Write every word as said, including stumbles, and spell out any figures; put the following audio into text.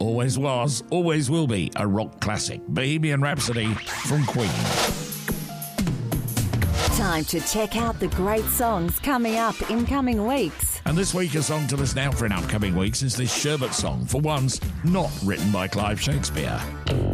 always was, always will be a rock classic. Bohemian Rhapsody from Queen. Time to check out the great songs coming up in coming weeks. And this week, a song to listen out for in upcoming weeks is this Sherbet song, for once not written by Clive Shakespeare.